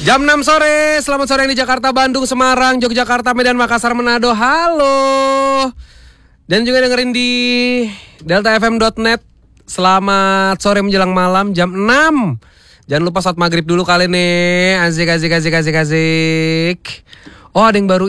Jam 6 sore, selamat sore di Jakarta, Bandung, Semarang, Yogyakarta, Medan, Makassar, Manado. Halo. Dan juga dengerin di deltafm.net. Selamat sore menjelang malam jam 6. Jangan lupa sholat maghrib dulu kali nih. Asik. Oh, ada yang baru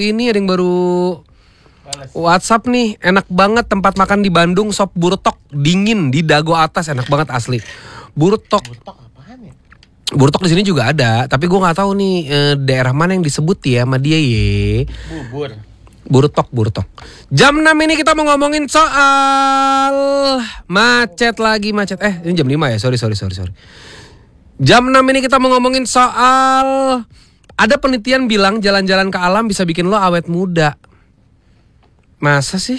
WhatsApp nih. Enak banget tempat makan di Bandung, sop burtok dingin di Dago Atas, enak banget asli. Burtok apaan ya? Burtok di sini juga ada, tapi gue nggak tahu nih daerah mana yang disebut ya sama dia ye. Burtok. Jam 6 ini kita mau ngomongin soal macet. Ini jam 5 ya, sorry. Jam 6 ini kita mau ngomongin soal, ada penelitian bilang jalan-jalan ke alam bisa bikin lo awet muda. Masa sih?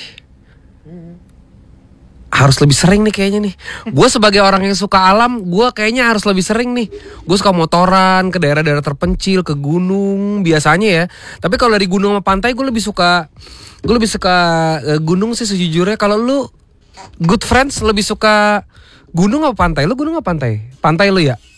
Harus lebih sering nih kayaknya nih. Gue sebagai orang yang suka alam, gue kayaknya harus lebih sering nih. Gue suka motoran ke daerah-daerah terpencil, ke gunung biasanya ya. Tapi kalau dari gunung sama pantai gue lebih suka gunung sih sejujurnya. Kalau lu good friends lebih suka gunung apa pantai? Lu gunung apa pantai? Pantai lu ya?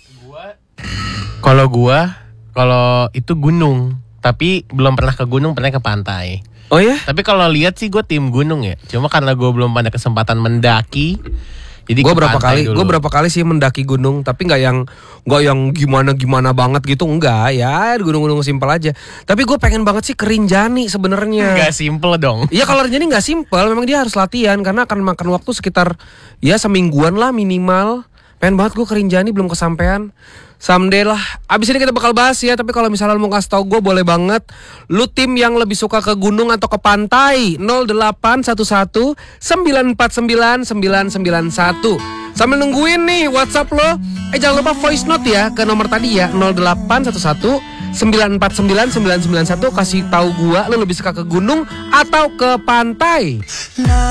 Kalau itu gunung, tapi belum pernah ke gunung, pernah ke pantai. Oh ya? Tapi kalau lihat sih gue tim gunung ya. Cuma karena gue belum pada kesempatan mendaki, jadi gue berapa kali sih mendaki gunung, tapi nggak yang gimana banget gitu, enggak ya, gunung-gunung simpel aja. Tapi gue pengen banget sih ke Rinjani sebenarnya. Nggak simpel dong. Iya, kalau Rinjani nggak simpel, memang dia harus latihan karena akan makan waktu sekitar ya semingguan lah minimal. Pengen banget gue ke Rinjani, belum kesampean. Someday lah. Abis ini kita bakal bahas ya. Tapi kalau misalnya lu mau kasih tau gue, boleh banget. Lu tim yang lebih suka ke gunung atau ke pantai? 0811 949 991. Sambil nungguin nih WhatsApp lo, jangan lupa voice note ya ke nomor tadi ya, 0811 949 991. Kasih tahu gue lu lebih suka ke gunung atau ke pantai.